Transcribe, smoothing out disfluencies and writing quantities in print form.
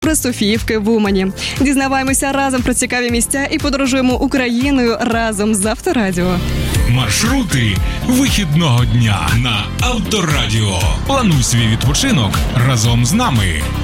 про Софіївки в Умані. Дізнаваємося разом про цікаві місця і подорожуємо Україною разом з Авторадіо. Маршрути вихідного дня на Авторадіо. Плануй свій відпочинок разом з нами.